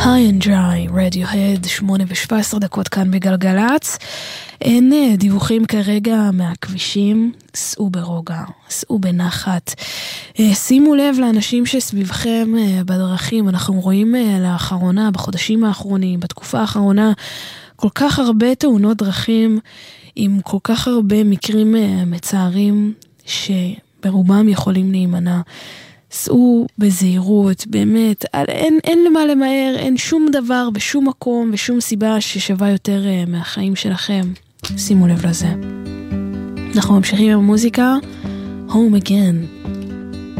High and Dry, Radiohead, 8:17 כאן בגלגלץ. אין דיווחים כרגע מהכבישים, סעו ברוגע, סעו בנחת. שימו לב לאנשים שסביבכם בדרכים, אנחנו רואים לאחרונה, בחודשים האחרונים, בתקופה האחרונה, כל כך הרבה תאונות דרכים, עם כל כך הרבה מקרים מצערים, שברובם יכולים להימנע. סעו בזהירות, באמת, אין למה למהר, אין שום דבר בשום מקום ושום סיבה ששווה יותר מהחיים שלכם. שימו לב לזה. אנחנו ממשיכים עם המוזיקה, Home Again.